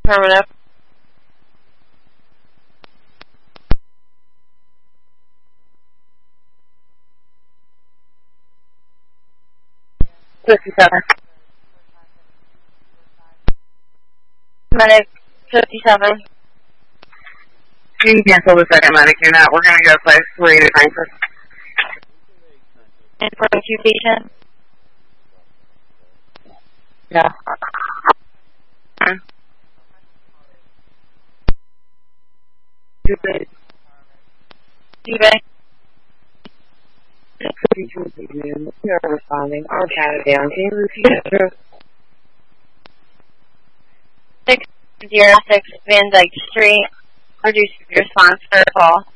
Affirmative. Medic 57. You can cancel the second medic. You're not. We're going to go place 3 Frankfurt. And for occupation? Yeah. eBay. You're responding. I'll chat it down. Can you repeat it? 606 Van Dyke Street. Reduce response for a call.